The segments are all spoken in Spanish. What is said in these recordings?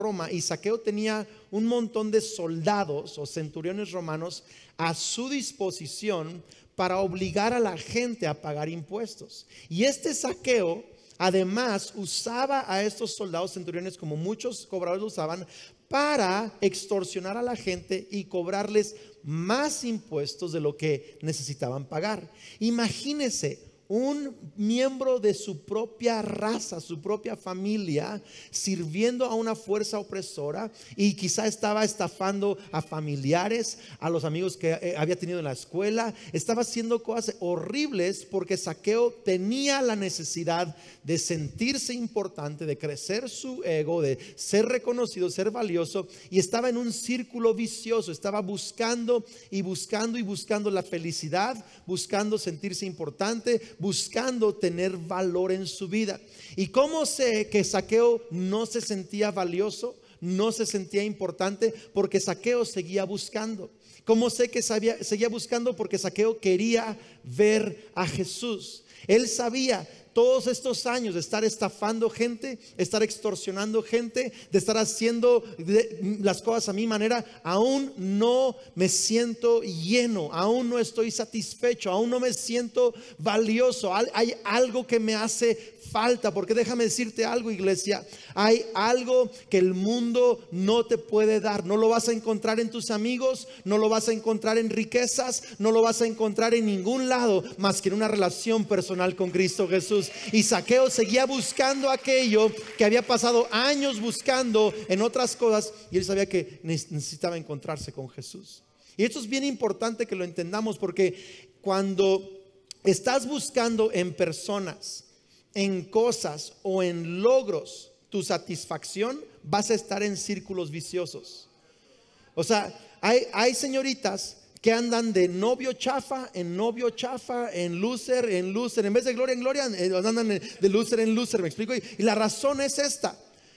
Roma, y Zaqueo tenía un montón de soldados o centuriones romanos a su disposición para obligar a la gente a pagar impuestos. Y este Zaqueo además usaba a estos soldados centuriones, como muchos cobradores lo usaban, para extorsionar a la gente y cobrarles más impuestos de lo que necesitaban pagar. Imagínese un miembro de su propia raza, su propia familia, sirviendo a una fuerza opresora, y quizá estaba estafando a familiares, a los amigos que había tenido en la escuela. Estaba haciendo cosas horribles porque Zaqueo tenía la necesidad de sentirse importante, de crecer su ego, de ser reconocido, ser valioso, y estaba en un círculo vicioso. Estaba buscando y buscando y buscando la felicidad, buscando sentirse importante, buscando tener valor en su vida. ¿Y cómo sé que Zaqueo no se sentía valioso, no se sentía importante? Porque Zaqueo seguía buscando. ¿Cómo sé que seguía buscando? Porque Zaqueo quería ver a Jesús. Él sabía, todos estos años de estar estafando gente, estar extorsionando gente, de estar haciendo las cosas a mi manera, aún no me siento lleno, aún no estoy satisfecho, aún no me siento valioso. Hay algo que me hace falta, porque déjame decirte algo, iglesia, hay algo que el mundo no te puede dar. No lo vas a encontrar en tus amigos, no lo vas a encontrar en riquezas, no lo vas a encontrar en ningún lado más que en una relación personal con Cristo Jesús. Y Zaqueo seguía buscando aquello que había pasado años buscando en otras cosas, y él sabía que necesitaba encontrarse con Jesús. Y esto es bien importante que lo entendamos, porque cuando estás buscando en personas, en cosas o en logros tu satisfacción, vas a estar en círculos viciosos. O sea, hay señoritas que andan de novio chafa en novio chafa, en loser, en vez de gloria en gloria, andan de loser en loser. ¿Me explico? Y la razón es esta.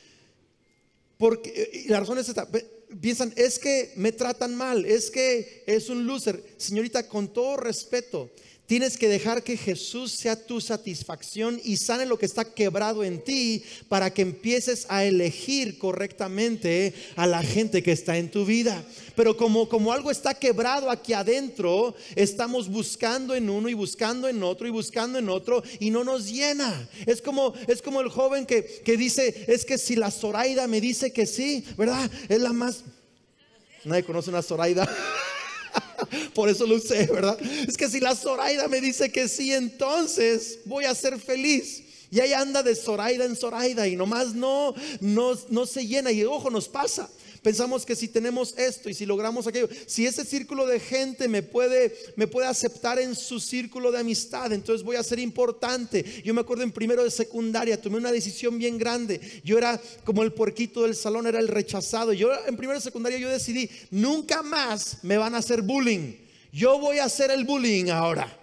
Piensan, es que me tratan mal, es que es un loser. Señorita, con todo respeto, tienes que dejar que Jesús sea tu satisfacción y sane lo que está quebrado en ti, para que empieces a elegir correctamente a la gente que está en tu vida. Pero como algo está quebrado aquí adentro, estamos buscando en uno y buscando en otro y buscando en otro, y no nos llena. Es como el joven que dice, es que si la Zoraida me dice que sí, ¿verdad? Es la más... Nadie conoce una Zoraida. Por eso lo usé, ¿verdad? Es que si la Zoraida me dice que sí, entonces voy a ser feliz. Y ahí anda de Zoraida en Zoraida, y nomás no se llena. Y ojo, nos pasa. Pensamos que si tenemos esto y si logramos aquello, si ese círculo de gente me puede aceptar en su círculo de amistad, entonces voy a ser importante. Yo me acuerdo en primero de secundaria, tomé una decisión bien grande. Yo era como el puerquito del salón, era el rechazado. Yo en primero de secundaria yo decidí, nunca más me van a hacer bullying. Yo voy a hacer el bullying ahora.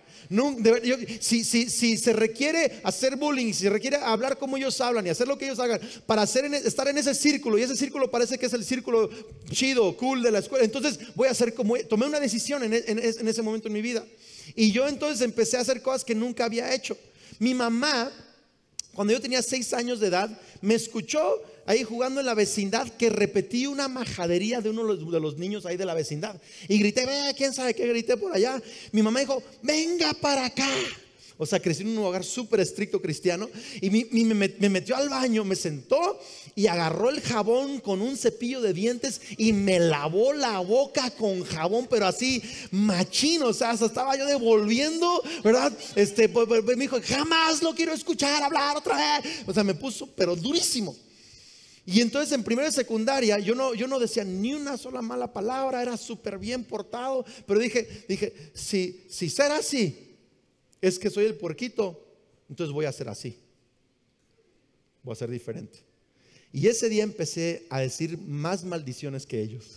Si se requiere hacer bullying, si se requiere hablar como ellos hablan y hacer lo que ellos hagan para estar en ese círculo, y ese círculo parece que es el círculo chido, cool de la escuela, entonces voy a hacer como... Tomé una decisión en ese momento en mi vida, y yo entonces empecé a hacer cosas que nunca había hecho. Mi mamá, cuando yo tenía 6 años de edad, me escuchó ahí jugando en la vecindad, que repetí una majadería de uno de los niños ahí de la vecindad, y grité, quién sabe qué grité por allá. Mi mamá dijo, venga para acá. O sea, crecí en un hogar súper estricto cristiano, y me metió al baño, me sentó y agarró el jabón con un cepillo de dientes y me lavó la boca con jabón, pero así machino. O sea, hasta estaba yo devolviendo, ¿verdad? Pues me dijo, jamás lo quiero escuchar hablar otra vez. O sea, me puso pero durísimo. Y entonces en primera y secundaria yo no decía ni una sola mala palabra, era súper bien portado. Pero dije, si ser así es que soy el puerquito, entonces voy a ser así, voy a ser diferente. Y ese día empecé a decir más maldiciones que ellos.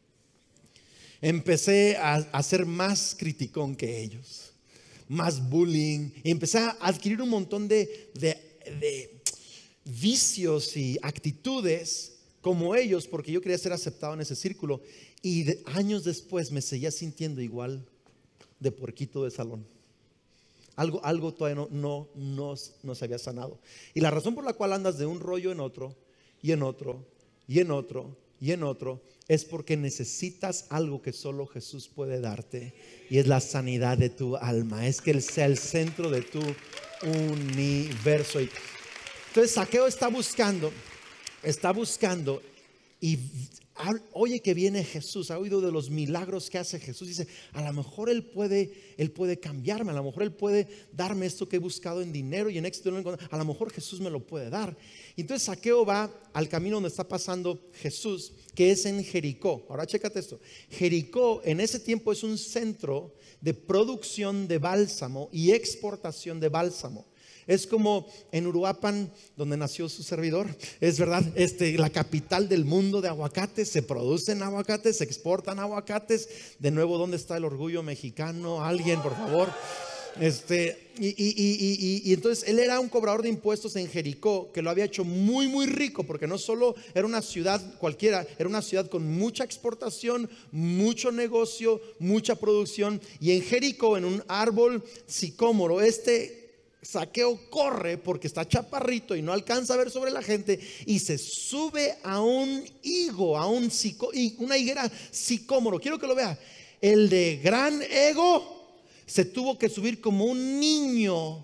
Empecé a ser más criticón que ellos, más bullying, y empecé a adquirir un montón de vicios y actitudes como ellos, porque yo quería ser aceptado en ese círculo. Y años después me seguía sintiendo igual de puerquito de salón. Algo todavía no se había sanado. Y la razón por la cual andas de un rollo en otro y en otro y en otro y en otro, es porque necesitas algo que solo Jesús puede darte, y es la sanidad de tu alma. Es que Él sea el centro de tu universo. Y entonces Zaqueo está buscando y oye que viene Jesús, ha oído de los milagros que hace Jesús. Dice, a lo mejor Él puede cambiarme, a lo mejor Él puede darme esto que he buscado en dinero y en éxito, a lo mejor Jesús me lo puede dar. Y entonces Zaqueo va al camino donde está pasando Jesús, que es en Jericó. Ahora chécate esto. Jericó en ese tiempo es un centro de producción de bálsamo y exportación de bálsamo. Es como en Uruapan, donde nació su servidor. Es verdad, la capital del mundo de aguacates. Se producen aguacates, se exportan aguacates. De nuevo, ¿dónde está el orgullo mexicano? Alguien, por favor. Y entonces él era un cobrador de impuestos en Jericó, que lo había hecho muy muy rico, porque no solo era una ciudad cualquiera, era una ciudad con mucha exportación, mucho negocio, mucha producción. Y en Jericó, en un árbol sicómoro, Zaqueo corre porque está chaparrito y no alcanza a ver sobre la gente, y se sube a un higo, una higuera sicómoro. Quiero que lo vea. El de gran ego se tuvo que subir como un niño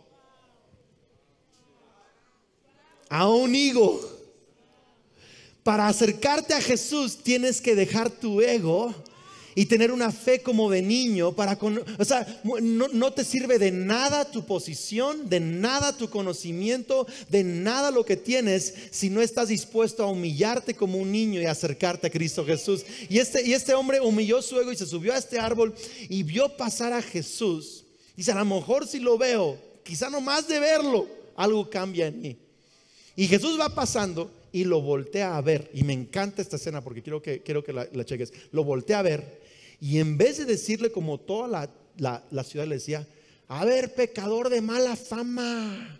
a un higo. Para acercarte a Jesús tienes que dejar tu ego y tener una fe como de niño. O sea, no te sirve de nada tu posición, de nada tu conocimiento, de nada lo que tienes, si no estás dispuesto a humillarte como un niño y acercarte a Cristo Jesús. Y este hombre humilló su ego y se subió a este árbol y vio pasar a Jesús. Dice, a lo mejor si lo veo, quizá nomás de verlo, algo cambia en mí. Y Jesús va pasando y lo voltea a ver. Y me encanta esta escena porque quiero que la cheques. Lo voltea a ver. Y en vez de decirle como toda la ciudad le decía, a ver, pecador de mala fama,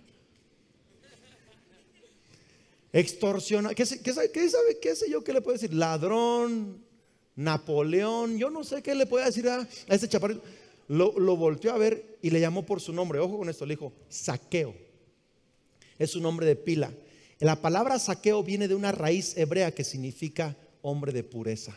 extorsiona, ¿qué sé yo qué le puedo decir? Ladrón, Napoleón, yo no sé qué le puede decir a ese chaparrito. Lo volteó a ver y le llamó por su nombre. Ojo con esto, le dijo Zaqueo. Es un nombre de pila. La palabra Zaqueo viene de una raíz hebrea que significa hombre de pureza.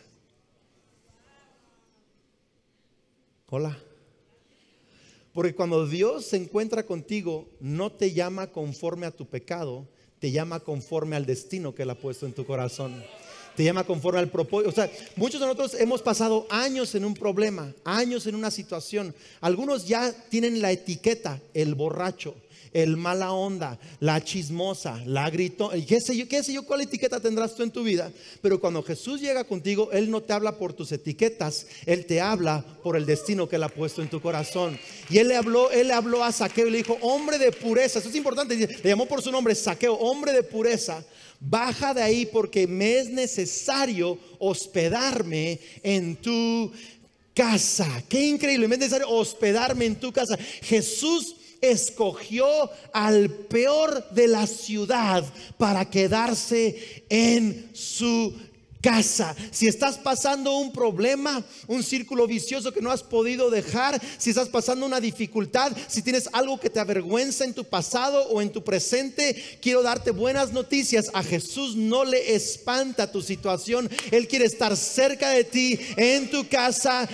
Hola. Porque cuando Dios se encuentra contigo, no te llama conforme a tu pecado, te llama conforme al destino que Él ha puesto en tu corazón. Te llama conforme al propósito. O sea, muchos de nosotros hemos pasado años en un problema, años en una situación. Algunos ya tienen la etiqueta, el borracho, el mala onda, la chismosa, la gritona, qué sé yo cuál etiqueta tendrás tú en tu vida. Pero cuando Jesús llega contigo, Él no te habla por tus etiquetas, Él te habla por el destino que Él ha puesto en tu corazón. Y Él le habló a Zaqueo y le dijo, hombre de pureza. Eso es importante, le llamó por su nombre, Zaqueo, hombre de pureza. Baja de ahí porque me es necesario hospedarme en tu casa. Qué increíble, me es necesario hospedarme en tu casa. Jesús escogió al peor de la ciudad para quedarse en su casa. Si estás pasando un problema, un círculo vicioso que no has podido dejar, si estás pasando una dificultad, si tienes algo que te avergüenza en tu pasado o en tu presente, quiero darte buenas noticias. A Jesús no le espanta tu situación. Él quiere estar cerca de ti, en tu casa,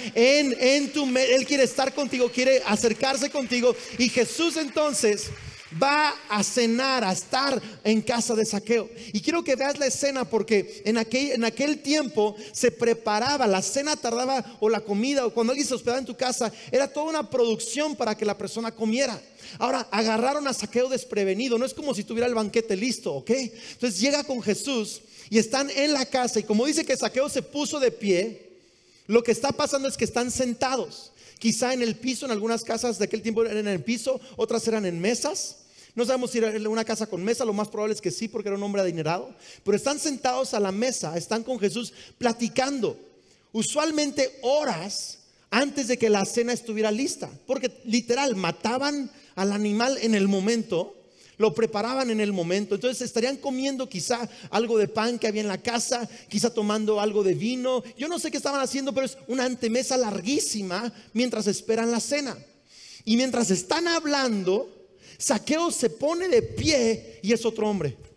Él quiere estar contigo, quiere acercarse contigo. Y Jesús entonces va a cenar, a estar en casa de Zaqueo. Y quiero que veas la escena porque en aquel tiempo se preparaba, la cena tardaba, o la comida, o cuando alguien se hospedaba en tu casa, era toda una producción para que la persona comiera. Ahora agarraron a Zaqueo desprevenido, no es como si tuviera el banquete listo, ¿ok? Entonces llega con Jesús y están en la casa, y como dice que Zaqueo se puso de pie, lo que está pasando es que están sentados. Quizá en el piso, en algunas casas de aquel tiempo eran en el piso, otras eran en mesas. No sabemos si era una casa con mesa, lo más probable es que sí, porque era un hombre adinerado. Pero están sentados a la mesa, están con Jesús platicando, usualmente horas antes de que la cena estuviera lista. Porque literal, mataban al animal en el momento, lo preparaban en el momento. Entonces estarían comiendo quizá algo de pan que había en la casa, quizá tomando algo de vino. Yo no sé qué estaban haciendo, pero es una antemesa larguísima mientras esperan la cena. Y mientras están hablando, Zaqueo se pone de pie y es otro hombre.